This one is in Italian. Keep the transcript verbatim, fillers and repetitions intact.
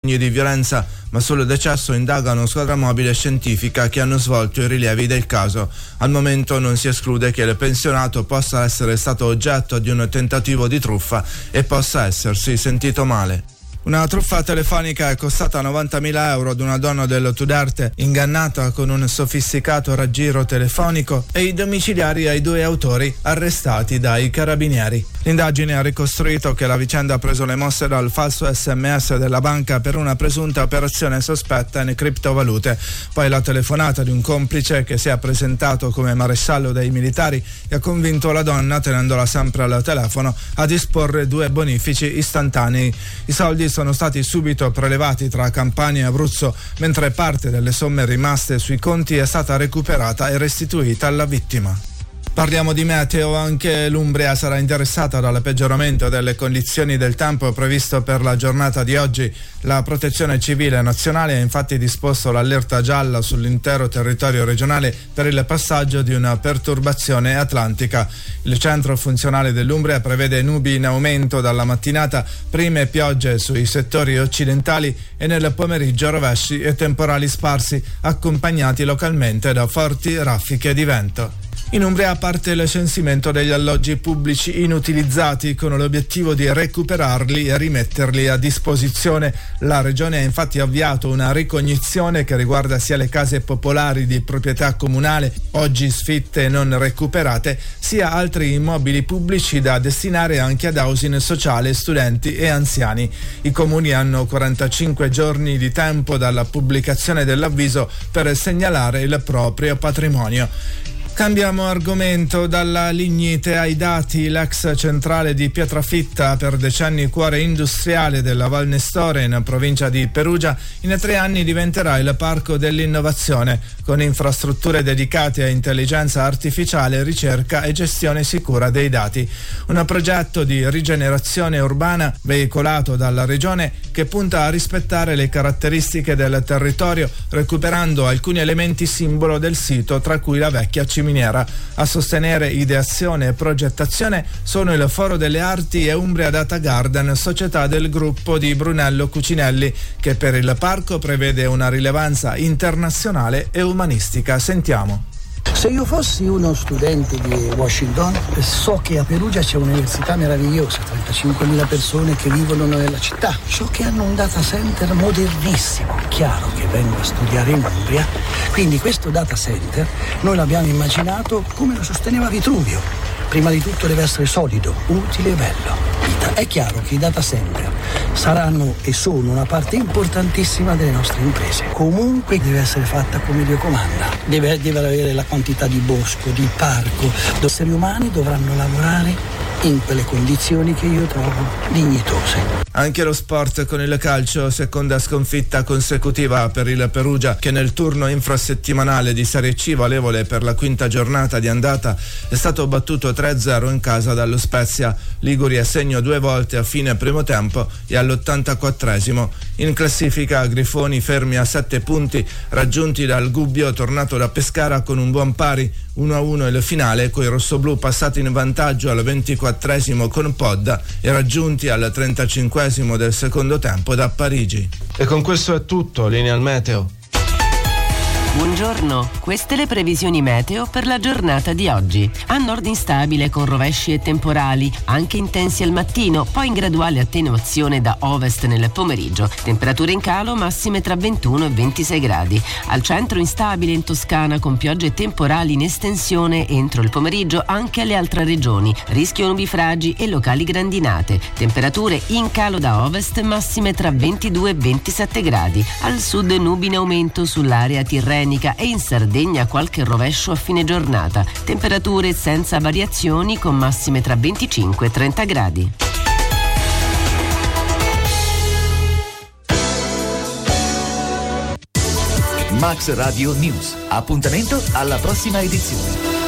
segni di violenza, ma sul decesso indaga una squadra mobile scientifica che hanno svolto i rilievi del caso. Al momento non si esclude che il pensionato possa essere stato oggetto di un tentativo di truffa e possa essersi sentito male. Una truffa telefonica è costata novantamila euro ad una donna del Tuderte, ingannata con un sofisticato raggiro telefonico, e i domiciliari ai due autori arrestati dai carabinieri. L'indagine ha ricostruito che la vicenda ha preso le mosse dal falso sms della banca per una presunta operazione sospetta in criptovalute, poi la telefonata di un complice che si è presentato come maresciallo dei militari e ha convinto la donna, tenendola sempre al telefono, a disporre due bonifici istantanei. I soldi sono stati subito prelevati tra Campania e Abruzzo, mentre parte delle somme rimaste sui conti è stata recuperata e restituita alla vittima. Parliamo di meteo, anche l'Umbria sarà interessata dal peggioramento delle condizioni del tempo previsto per la giornata di oggi. La Protezione Civile Nazionale ha infatti disposto l'allerta gialla sull'intero territorio regionale per il passaggio di una perturbazione atlantica. Il centro funzionale dell'Umbria prevede nubi in aumento dalla mattinata, prime piogge sui settori occidentali e nel pomeriggio rovesci e temporali sparsi, accompagnati localmente da forti raffiche di vento. In Umbria parte il censimento degli alloggi pubblici inutilizzati con l'obiettivo di recuperarli e rimetterli a disposizione. La Regione ha infatti avviato una ricognizione che riguarda sia le case popolari di proprietà comunale, oggi sfitte e non recuperate, sia altri immobili pubblici da destinare anche ad housing sociale, studenti e anziani. I comuni hanno quarantacinque giorni di tempo dalla pubblicazione dell'avviso per segnalare il proprio patrimonio. Cambiamo argomento, dalla lignite ai dati. L'ex centrale di Pietrafitta, per decenni cuore industriale della Val Nestore in provincia di Perugia, in tre anni diventerà il parco dell'innovazione, con infrastrutture dedicate a intelligenza artificiale, ricerca e gestione sicura dei dati. Un progetto di rigenerazione urbana veicolato dalla regione che punta a rispettare le caratteristiche del territorio, recuperando alcuni elementi simbolo del sito, tra cui la vecchia ciminiera. A sostenere ideazione e progettazione sono il Foro delle Arti e Umbria Data Garden, società del gruppo di Brunello Cucinelli, che per il parco prevede una rilevanza internazionale e umanistica. Sentiamo. Se io fossi uno studente di Washington, so che a Perugia c'è un'università meravigliosa, trentacinquemila persone che vivono nella città, so che hanno un data center modernissimo. Chiaro che vengo a studiare in Umbria, quindi questo data center noi l'abbiamo immaginato come lo sosteneva Vitruvio. Prima di tutto deve essere solido, utile e bello. È chiaro che i data center saranno e sono una parte importantissima delle nostre imprese. Comunque deve essere fatta come Dio comanda. Deve, deve avere la quantità di bosco, di parco. Gli esseri umani dovranno lavorare in quelle condizioni che io trovo dignitose. Anche lo sport con il calcio, seconda sconfitta consecutiva per il Perugia, che nel turno infrasettimanale di Serie C valevole per la quinta giornata di andata è stato battuto tre a zero in casa dallo Spezia. Liguria segno due volte a fine primo tempo e all'ottantaquattresimo. In classifica Grifoni fermi a sette punti, raggiunti dal Gubbio tornato da Pescara con un buon pari, uno a uno il finale, coi rossoblù passati in vantaggio al ventiquattresimo con Podda e raggiunti al trentacinquesimo del secondo tempo da Parigi. E con questo è tutto, linea al meteo. Buongiorno, queste le previsioni meteo per la giornata di oggi. A nord instabile con rovesci e temporali, anche intensi al mattino, poi in graduale attenuazione da ovest nel pomeriggio. Temperature in calo massime tra ventuno e ventisei gradi. Al centro instabile in Toscana con piogge e temporali in estensione entro il pomeriggio anche alle altre regioni. Rischio nubifragi e locali grandinate. Temperature in calo da ovest massime tra ventidue e ventisette gradi. Al sud nubi in aumento sull'area tirrenica e in Sardegna qualche rovescio a fine giornata. Temperature senza variazioni con massime tra venticinque e trenta gradi. Max Radio News. Appuntamento alla prossima edizione.